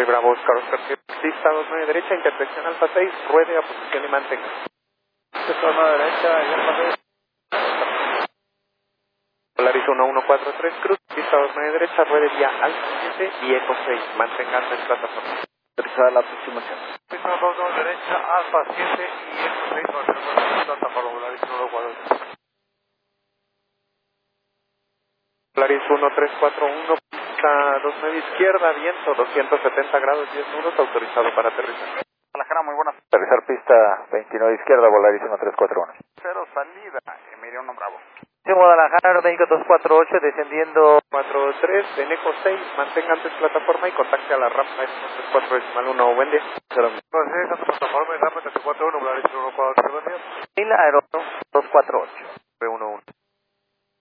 Bravo, Oscar, Oscar, pista 29 derecha, intersección Alfa 6, ruede a posición y mantenga. Pista 29 derecha, y Alfa 6. Polaris 1143, cruz, pista 29 derecha, ruede vía Alfa 7 y Eco 6, mantenganse en plataforma. Autorizada la aproximación. Pista 29 derecha, Alfa 7 y Eco 6, mantenemos en plataforma, Polaris 1143. Polaris 1341, pista 29 izquierda, viento 270 grados 10 nudos, autorizado para aterrizar. Guadalajara, muy buenas. Aterrizar pista 29 izquierda, Volaris 1341. 0, salida, Emiliano Bravo. Sí, Guadalajara, México 248, descendiendo 43, en Eco 6, mantenga antes plataforma y contacte a la rampa S34.1, buen día. Entonces, esta plataforma es rampa 341, Polaris 14, Aeródromo 248.